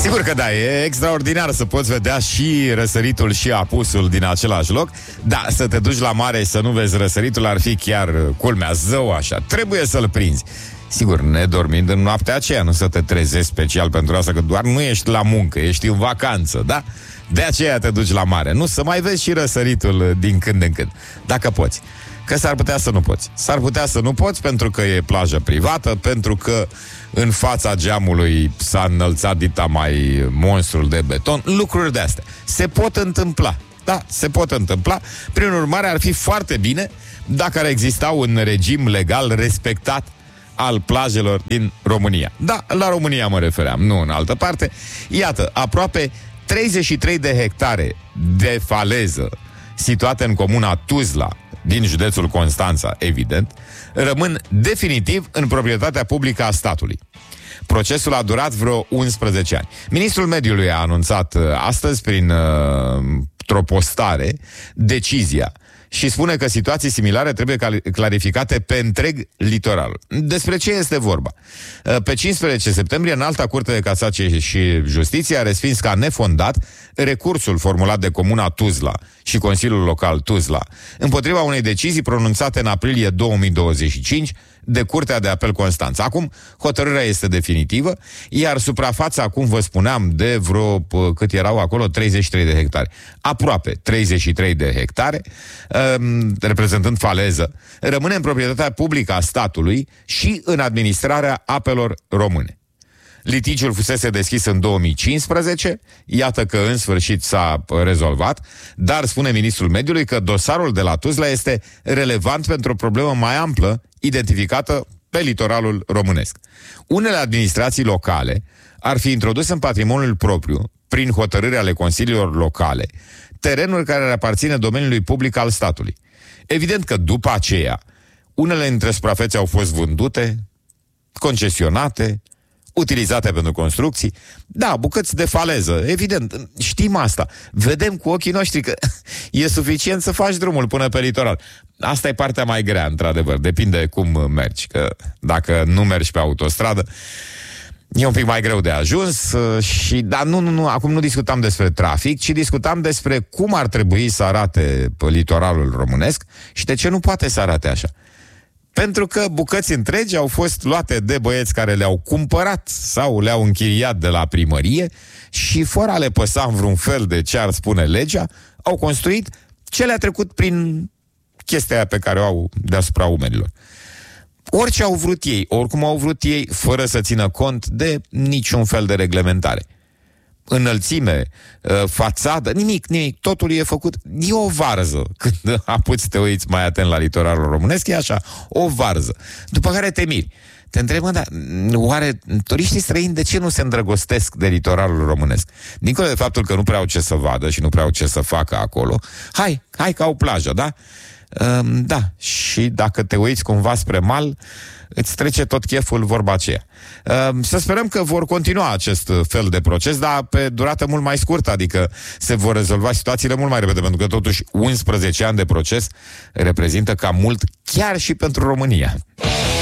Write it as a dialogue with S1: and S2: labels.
S1: Sigur că da, e extraordinar să poți vedea și răsăritul și apusul din același loc. Da, să te duci la mare și să nu vezi răsăritul ar fi chiar culmea, zău așa. Trebuie să-l prinzi. Sigur, nedormind în noaptea aceea, nu să te trezești special pentru asta, că doar nu ești la muncă, ești în vacanță, da? De aceea te duci la mare. Nu, să mai vezi și răsăritul din când în când, dacă poți. Că s-ar putea să nu poți. S-ar putea să nu poți pentru că e plajă privată, pentru că în fața geamului s-a înălțat dita mai monstrul de beton. Lucruri de astea se pot întâmpla. Da, se pot întâmpla. Prin urmare, ar fi foarte bine dacă ar exista un regim legal respectat al plajelor din România. Da, la România mă refeream, nu în altă parte. Iată, aproape 33 de hectare de faleză situate în comuna Tuzla, din județul Constanța, evident, rămân definitiv în proprietatea publică a statului. Procesul a durat vreo 11 ani. Ministrul Mediului a anunțat astăzi, printr-o postare, decizia și spune că situații similare trebuie clarificate pe întreg litoralul. Despre ce este vorba? Pe 15 septembrie, Înalta Curte de Casație și Justiție a respins ca nefondat recursul formulat de Comuna Tuzla și Consiliul Local Tuzla împotriva unei decizii pronunțate în aprilie 2025 de Curtea de Apel Constanța. Acum, hotărârea este definitivă, iar suprafața, cum vă spuneam, de vreo, cât erau acolo, 33 de hectare. Aproape 33 de hectare, reprezentând faleză, rămâne în proprietatea publică a statului și în administrarea apelor române. Litigiul fusese deschis în 2015, iată că în sfârșit s-a rezolvat, dar spune ministrul mediului că dosarul de la Tuzla este relevant pentru o problemă mai amplă identificată pe litoralul românesc. Unele administrații locale ar fi introdus în patrimoniul propriu, prin hotărâri ale consiliilor locale, terenuri care aparține domeniului public al statului. Evident că după aceea, unele dintre suprafețe au fost vândute, concesionate, utilizate pentru construcții. Da, bucăți de faleză, evident, știm asta. Vedem cu ochii noștri că e suficient să faci drumul până pe litoral. Asta e partea mai grea, într-adevăr, depinde cum mergi, că dacă nu mergi pe autostradă, e un pic mai greu de ajuns și, dar nu, acum nu discutam despre trafic, ci discutam despre cum ar trebui să arate pe litoralul românesc și de ce nu poate să arate așa. Pentru că bucăți întregi au fost luate de băieți care le-au cumpărat sau le-au închiriat de la primărie și fără a le păsa în vreun fel de ce ar spune legea, au construit ce le-a trecut prin chestia aia pe care o au deasupra umerilor. Orice au vrut ei, oricum au vrut ei, fără să țină cont de niciun fel de reglementare. Înălțime, fațadă, nimic, totul e făcut, e o varză. Când apuci să te uiți mai atent la litoralul românesc, e așa, o varză. După care te miri. Te întrebi, dar oare turiștii străini de ce nu se îndrăgostesc de litoralul românesc? Dincolo de faptul că nu prea au ce să vadă și nu prea au ce să facă acolo, hai ca o plajă, da? Da, și dacă te uiți cumva spre mal, îți trece tot cheful vorba aceea. Să sperăm că vor continua acest fel de proces, dar pe durată mult mai scurtă, adică se vor rezolva situațiile mult mai repede, pentru că totuși 11 ani de proces reprezintă cam mult chiar și pentru România.